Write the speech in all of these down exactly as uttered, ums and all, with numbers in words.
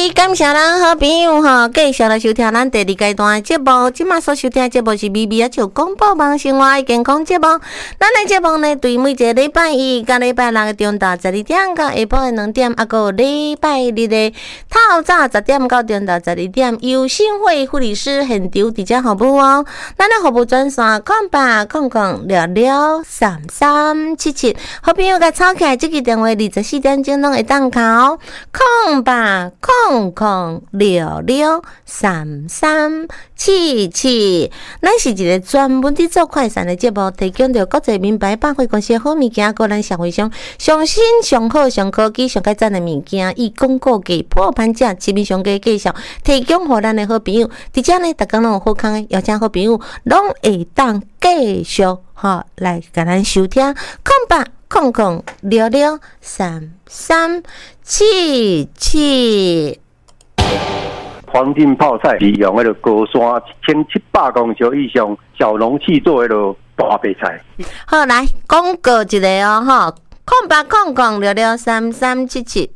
感谢咱好朋友吼，继续来收听咱第二阶段的节目。即马所收听的节目是咪咪啊就广播网生活的健康节目。咱的节目呢，对每一个礼拜一甲礼拜六的中昼十二点到下晡的两点，啊个礼拜日的透早十点到中昼十二点，由新会护理师现场直接服务哦。咱的服务专线空八空空六六三三七七，好朋友甲抄起来这个电话，二十四点钟拢会当考空八空空六六三三七七。咱是一个专门伫做快闪的节目，提供着国际名牌百货公司好物件，个咱社会上上新上好上科技上改赞的物件，以广告价破盘价市面上价介绍，提供互咱的好朋友。伫遮呢，逐工拢有好康的，邀请好朋友拢会当继续吼来甲咱收听空八空空六六三三七七。 黄金泡菜是用迄个高山一千七百公尺以上小容器做迄个大白菜。 好，来广告一个哦，吼，空八空空六六三三七七。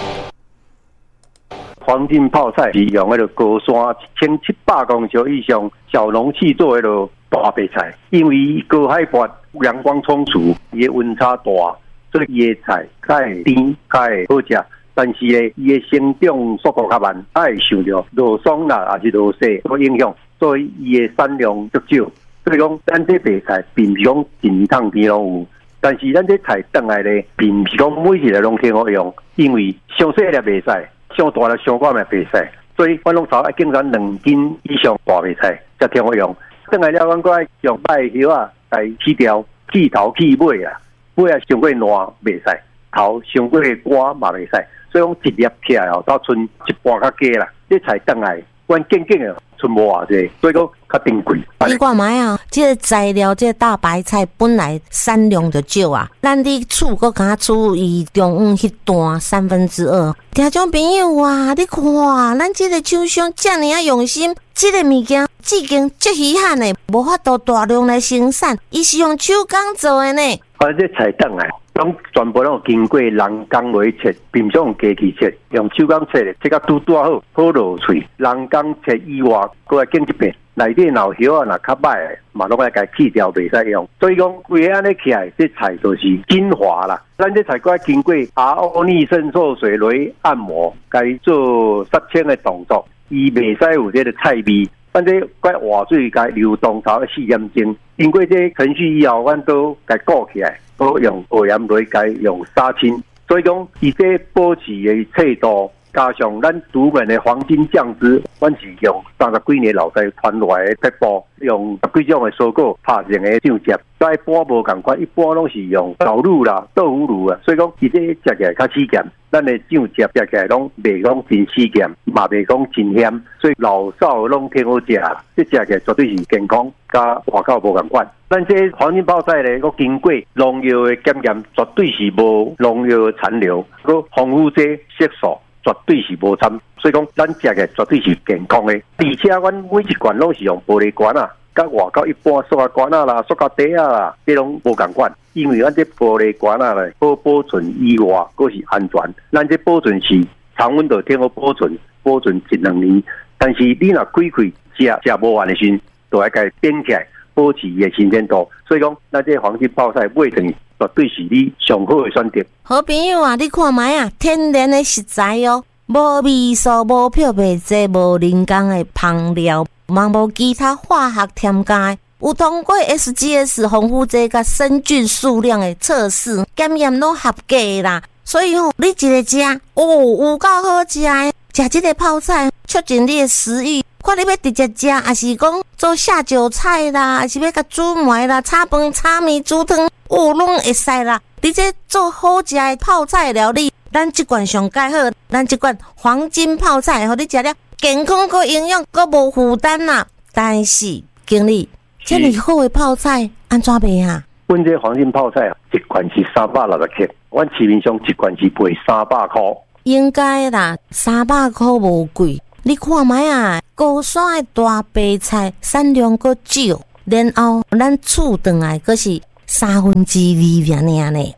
黄金泡菜是用迄个高山一千七百公尺以上小容器做迄个大白菜，因为高海拔、阳光充足，伊的温差大，所以伊的菜较会甜，较会好食。但是咧，伊的生长速度较慢，它会受到落霜啦，还是落雪所影响，所以伊的产量足少。所以讲，咱这白菜并不是讲真汤边拢有，但是咱这菜转来咧，并不是讲每一个拢挺好用，因为上细粒白菜、上大粒上管的白菜，所以我拢炒经常两斤以上大白菜才挺好用。转来了，阮搁用麦叶啊来去掉，去头去尾啊，尾啊上过烂白菜，头上过瓜嘛白菜。所以讲一粒起来哦，到剩一半较加啦。这菜转来，阮渐渐的剩无偌济，所以讲较珍贵。 你看卖啊，这个材料，这个大白菜本来产量就少啊，咱伫厝搁甲厝伊中央迄段三分之二。听众朋友啊，你看，咱这个厂商这么啊用心，这个物件至今足稀罕的，无法度大量来生产，伊是用手工做的呢。 啊，这菜转来。拢全部拢经过人工来切，并不是用机器切，用手工切的，切甲拄拄好，好落喙。人工切以外，搁来拣一遍，内底若有叶啊，若较歹的，嘛拢来甲去掉，袂使用。所以讲，为安尼起来，这菜就是精华啦。咱这菜搁来经过 R O 逆渗透水来按摩，该做杀青的动作，伊袂使有这个菜味。咱这该活水该流动头四点钟，经过这程序以后，阮都该顾起来。都用欧盐来改用杀青，所以讲伊这保持的脆度，加上咱独门的黄金酱汁，阮是用三十几年老仔传来的撇步，用十几种的蔬果拍成的酱汁。在一般无共款，一般拢是用豆乳啦、豆腐乳啊，所以讲伊这食起来较死咸，咱的酱汁食起来拢袂讲真死咸，嘛袂讲真咸，所以老少拢挺好食，这食起来绝对是健康，甲外口无共款。咱这黄金泡菜咧，我经过农药的检验，绝对是无农药的残留，个防腐剂、色素绝对是无掺，所以讲咱食嘅绝对是健康的。而且阮每一罐拢是用玻璃罐啊，甲外口一般塑胶罐啊啦、塑胶袋啊啦，这拢无共款。因为咱这玻璃罐啊咧，好保存以外，佫是安全。咱这保存是常温度挺好保存，保存一两年。但是你若开开食食无完的时，就要甲伊点起来。保持伊的新鲜度，所以讲，咱这黄金泡菜买成绝对是你上好的选择。 好朋友啊，你看卖啊，天然的食材哦，无味素、无漂白剂、无人工的香料，嘛无其他化学添加的，有通过 S G S 防腐剂甲生菌数量的测试，检验拢合格啦。所以吼、哦，你一个食哦，有够好食的，食这个泡菜促进你的食欲。看你要直接食，还是讲做下酒菜啦，还是要甲煮糜啦、炒饭、炒面、煮汤，哦，拢会使啦。你这做好食的泡菜料理，咱这罐上介好，咱这罐黄金泡菜，互你食了健康、个营养、个无负担啦。但是经理，这么好的泡菜，安怎卖啊？ 阮这黄金泡菜一罐是三百六十克，阮市面上一罐是卖三百块。 应该啦，三百块无贵。你看卖啊，高山的大白菜产量阁少，然后咱储转来阁是三分之二尔尔呢。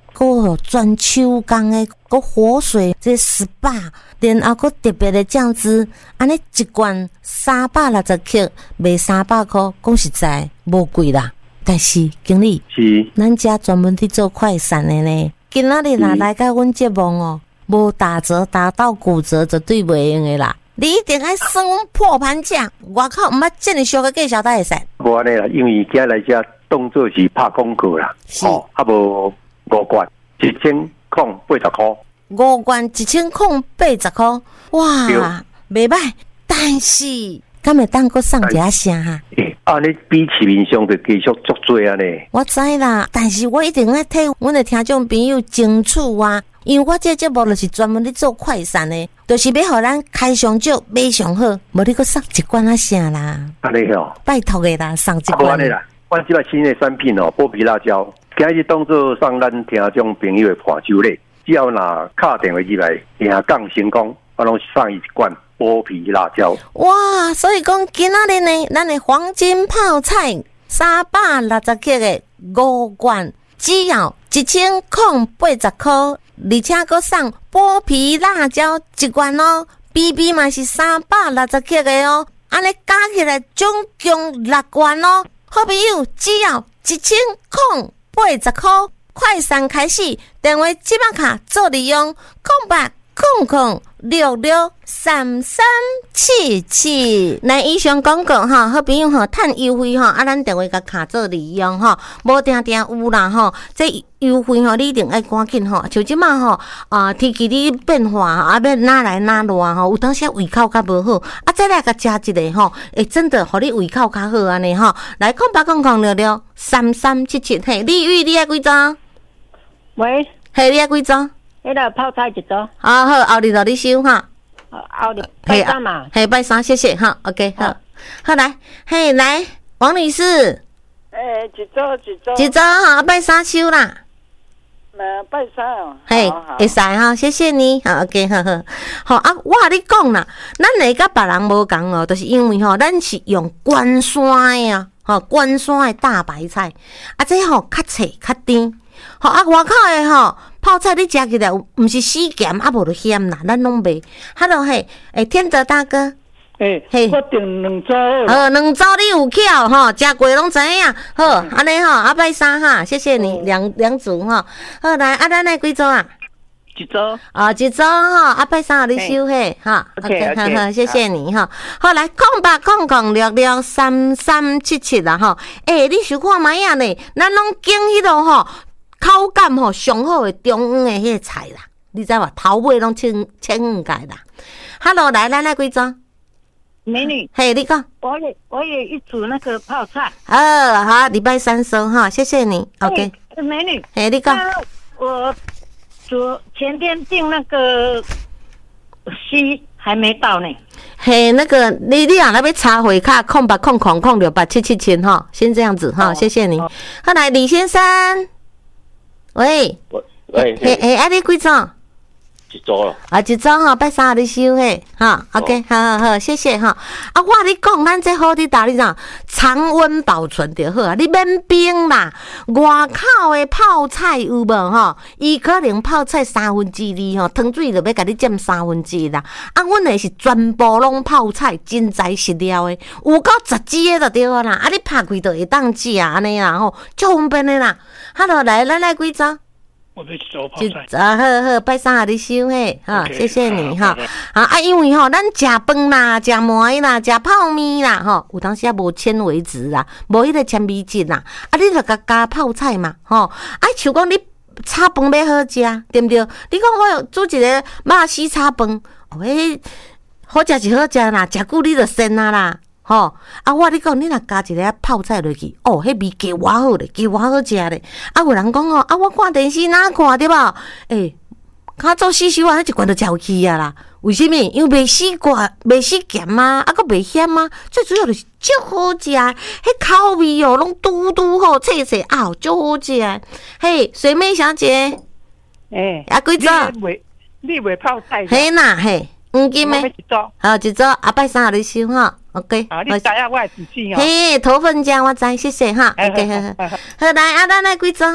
个专手工的，个活水这S P A， 然后个特别的酱汁，安尼一罐三百六十克，卖三百块，讲实在无贵啦。但是经理， 是咱家专门伫做快闪的呢，今仔日若来到阮节目哦，无打折打到骨折绝对袂用的啦。你一定爱算阮破盘价，外口毋捌这么俗的介绍才会使。 无安尼啦，因为今来遮当做是拍广告啦， 哦， 啊无五罐一千空八十块， 五罐一千空八十块，哇，袂歹。但是，敢会当搁送一下声哈？ 诶，安尼比市面上就继续足多啊呢。 我知啦，但是我一定爱替阮的听众朋友争取啊，因为我这节目就是专门咧做快闪的。就是要互咱开上少买上好，无你阁送一罐啊啥啦？ 安尼吼， 拜托的啦，送一罐。啊，安尼啦，阮即摆新的产品哦，剥皮辣椒，今日当做送咱听众朋友的伴手礼。只要若敲电话入来，赢讲成功，我拢送伊一罐剥皮辣椒。 哇，所以讲今仔日呢，咱的黄金泡菜三百六十克的五罐，只要一千零八十块。而且阁送剥皮辣椒一罐哦 ，B B 嘛是三百六十克的哦，安尼加起来总共六罐哦。好朋友，只要一千零八十块，快闪开始，电话即马卡做利用，空八空空六六三三七七。来以上广告哈，好朋友吼，趁优惠吼，啊，咱电话甲卡做利用吼，无定定有啦吼，这。优惠吼，你一定爱赶紧吼，像即马吼啊，天气哩变化，啊要哪来哪落吼，有当时胃口较无好，啊再来甲食一个吼，会真的互你胃口较好安尼吼。来，空八空空六六三三七七，嘿，李玉，你爱几张？ 喂， 嘿，你爱几张？ 迄个泡菜一组。 啊好，后日就你收哈。 后日拜三嘛。 嘿，拜三，谢谢哈。OK， 好，好来，嘿来，王女士。 诶，一组一组。 一组哈，拜三收啦。 呃，拜三哦， 嘿，会使哈，谢谢你，好 ，OK， 好好，好啊，我甲你讲啦，咱来甲别人无共哦，就是因为吼，咱是用关山的啊，吼，关山的大白菜，啊，这吼较脆较甜，吼啊，外口的吼泡菜你食起来，毋是死咸，啊无就咸啦，咱拢袂，哈喽嘿，诶，天德大哥。 诶，嘿，我订两组。 好，两组你有巧吼，食过拢知影。好，安尼吼，啊拜三哈，谢谢你，两两组吼。好来，啊咱来几组啊？ 一组。 啊，一组吼，啊拜三互你收嘿，哈。OK， 好好，谢谢你哈。好来，空八空空六六三三七七啦吼。诶，你想看卖啊呢？咱拢拣迄落吼，口感吼上好的中央的迄个菜啦，你知无？头尾拢清清界啦。Hello， 来，咱来几组？ 美女， 嘿，你讲， 我也我也一煮那个泡菜。 哦，好，礼拜三收哈，谢谢你。OK， 美女， 嘿，你讲， 我昨前天订那个西还没到呢。 嘿，那个你你啊那边查回卡空八空空空六八七七千哈，先这样子哈，谢谢你。后来李先生，喂， 喂， 嘿嘿，啊你几张？ 一组了啊，一组吼，拜三你收嘿，哈 ，OK， 好好好，谢谢哈。啊，我你讲，咱这好伫打你讲，常温保存就好啊，你免冰啦。外口的泡菜有无吼？伊可能泡菜三分之二吼，汤水就要甲你占三分之一啦。啊，阮的是全部拢泡菜，真材实料的，有够十支的就对啊啦。啊，你拍开就会当食安尼啦吼，足方便的啦。好了，来，咱来几张？ 我要一组泡菜。 啊，好好，拜三下你收嘿，哈，谢谢你哈。啊啊，因为吼，咱食饭啦，食糜啦，食泡面啦，吼，有当时也无纤维质啦，无迄个纤维质啦。啊，你著甲加泡菜嘛，吼。啊，像讲你炒饭要好食，对不对？你讲我煮一个肉丝炒饭，哦，迄好食是好食啦，食久你著鲜啊啦。吼、哦，啊，我你讲，你若加一个泡菜落去，哦，迄味加偌好咧，加偌好食咧。啊，有人讲哦，啊，我看电视哪看对无？诶、欸，较早四十万，迄一罐就食有去啊啦。为什么？因为袂死怪，袂死咸啊，啊，佮袂咸啊。最主要就是足好食，迄口味哦，拢嘟嘟好，脆脆啊，足好食。嘿，水妹小姐， 诶、欸， 啊，几组？ 你袂你袂泡菜？ 嘿呐，嘿，黄金诶，好，一组，啊，拜三下你收哈。OK， 好，你知影我的自信哦。 嘿，头份奖我知，谢谢哈。OK， 好好好，来啊，咱来几组？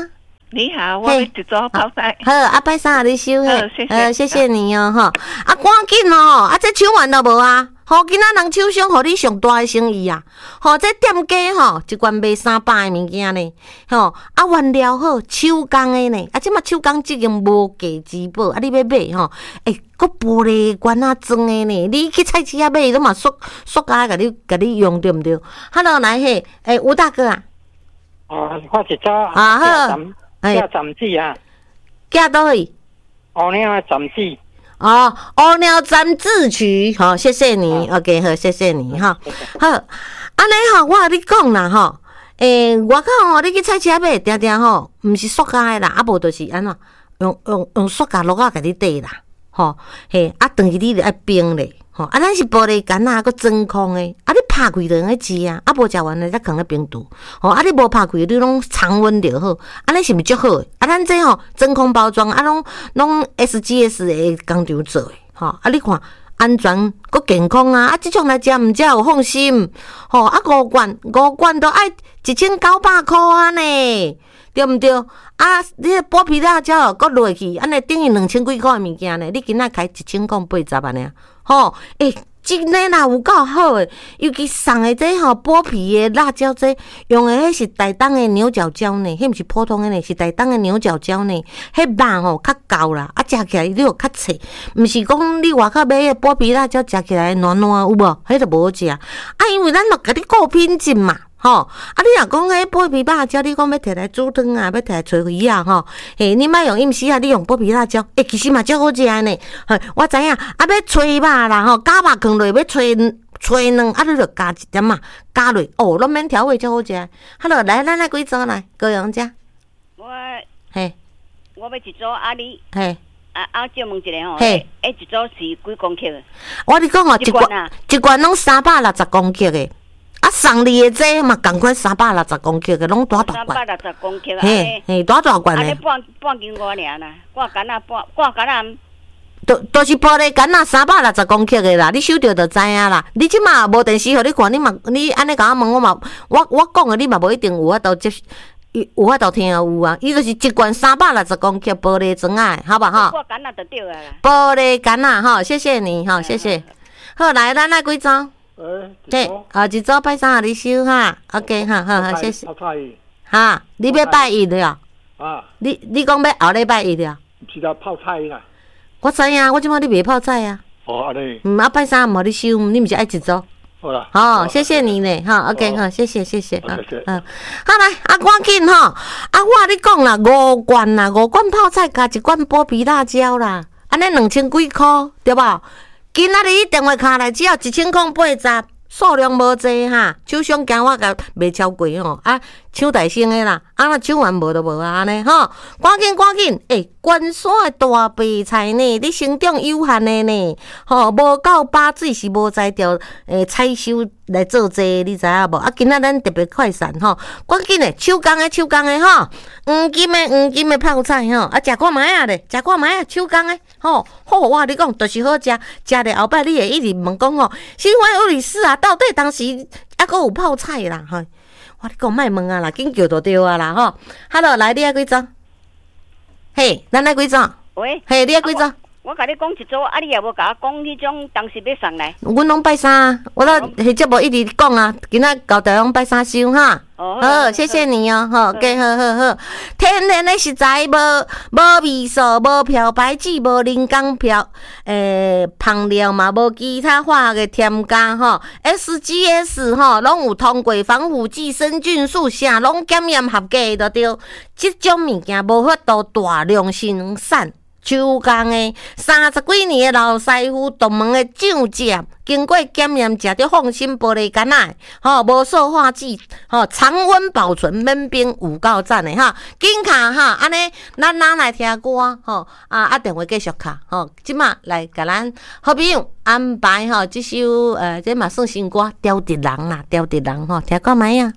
你好，我要一组泡菜。 好，啊，拜三啊，你收嘿。 好，谢谢。 呃，谢谢你哦，吼。啊，赶紧哦，啊，这抢完了无啊？吼，今仔人手上互你上大的生意啊！吼，这店家吼，一罐卖三百的物件呢，吼，啊，原料好，手工的呢，啊，即马手工质用无价之宝，啊，你要买吼，诶，搁玻璃罐啊装的呢，你去菜市仔买，都嘛塑塑胶甲你甲你用对毋对？哈喽，来嘿，诶，吴大哥啊。 哦，我一早啊好， 哎，叫针子啊， 寄倒去？ 哦，你啊针子。 哦，乌鸟詹志渠，好，谢谢你 ，OK， 好，谢谢你哈，好，安尼吼，我甲你讲啦吼，诶，外口吼，你去菜市买，定定吼，毋是塑胶的啦，啊无就是安怎用用用塑胶落啊，甲你缀啦，吼，嘿，啊，长期你著爱冰咧，吼，啊，咱是玻璃干啊，佮真空的，啊，你拍开就用个吃啊，啊，无食完了再放咧冰橱，吼，啊，你无拍开，你拢常温就好，安尼是毋是足好诶？啊，咱这吼真空包装，啊，拢拢 S G S 的工厂做诶，吼，啊，你看安全佮健康啊，啊，即种来食毋才有放心，吼，啊，五罐五罐都爱一千九百块啊呢，对毋对？啊，你个剥皮辣椒佮落去，安尼等于两千几块物件呢，你今仔开一千块八十安尼，吼，诶、欸。真诶啦，有够好诶！尤其送诶这吼剥皮诶辣椒，这用诶迄是台东诶牛角椒呢，迄毋是普通诶呢，是台东诶牛角椒呢。迄肉吼较厚啦，啊食起来你有较脆，毋是讲你外口买诶剥皮辣椒食起来软软有无？迄就无好食。啊，因为咱著甲你顾品质嘛。吼，啊！你若讲迄剥皮辣椒，你讲要摕来煮汤啊，要摕来炊鱼啊，吼，嘿，你莫用饮食啊，你用剥皮辣椒，诶、欸，其实嘛足好食诶呢。嘿，我知影，啊，要炊肉啦，吼，加肉放落，要炊炊卵，啊，你著加一点嘛，加落，哦，拢免调味，足好食。好了，来，咱来几组来，高阳姐。 我， 嘿， 我要一组啊你， 嘿， 啊啊，借问一下吼， 嘿， 诶，一组是几公克？ 我你讲吼，一罐一罐拢三百六十公克诶。啊，送你的这嘛，共款三百六十公克的，拢大大罐。 三百六十公克啊！ 嘿，嘿，大大罐的。 啊，你半半斤外尔啦，半干啊，半半干啊。 都都是玻璃干啊，三百六十公克的啦，你收到就知影啦。你即马无电视互你看，你嘛你安尼甲我问我嘛，我我讲的你嘛无一定有法度接，有法度听有啊。伊就是一罐三百六十公克玻璃装啊，好不好？ 半干啊就对啊啦。 玻璃干啊，吼，谢谢你，吼，谢谢。好，来，咱来几张。对，啊，一组拜三啊，你收哈 ，OK， 哈，好好，谢谢。哈，你要拜一了？啊，你你讲要后礼拜一了？ 毋是啦，泡菜啦。 我知影，我即摆你袂泡菜啊。 哦，安尼。 嗯，啊，拜三无你收，你毋是爱一组？ 好啦。 好，谢谢你呢，哈 ，OK， 好，谢谢，谢谢，嗯嗯，好来，啊，赶紧吼，啊，我你讲啦，五罐啦，五罐泡菜加一罐剥皮辣椒啦，安尼两千几箍，对无？今仔日电话卡来只要一千块八十，数量无济哈，手上惊我甲袂超过吼，啊，抢大声的啦，啊，若抢完无就无啊安尼吼，赶紧赶紧，诶、欸，关山的大白菜呢，你生长有限的呢，吼，无够把水是无才调诶采收来做这，你知影无？啊，今仔咱特别快闪吼，赶紧的手工的手工的吼，黄金的黄金的泡菜吼，啊，食看卖啊咧，食看卖啊，手工的吼，好，我跟你讲，就是好食，食了后摆你会一直问讲吼，新欢有理事啊，到底当时还佫有泡菜啦，吼。我你讲莫问啊啦，紧叫就对啊啦吼。Hello， 来你爱几张？嘿，咱来几张？ 喂， 嘿，你爱几张？ 我甲你讲一组，啊，你也无甲我讲迄种当时要送来。 阮拢拜三，我咧迄节目一直讲啊，今仔交代拢拜三收哈。哦，好，谢谢你哦，好 ，OK， 好好好，天然的食材，无无味素，无漂白剂，无人工漂，诶、欸，香料嘛，无其他化学的添加吼 ，S G S 吼，拢有通过防腐剂、生菌素，啥拢检验合格的对。即种物件无法度大量生产。手工的三十几年的老师傅独门的酱汁，经过检验，食着放心玻璃干仔，吼无塑化剂，吼常温保存，免冰，有够赞的哈！紧卡哈，安尼咱哪来听歌吼啊啊电话继续卡吼，即马来甲咱好朋友安排吼，即首呃，这嘛算新歌，刁直人啦，刁直人吼，听看卖啊。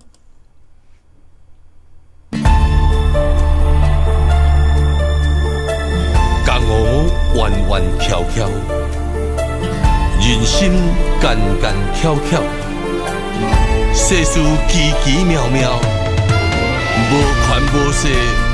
江湖弯弯翘翘，人生干干巧巧，世事奇奇妙妙，无权无势。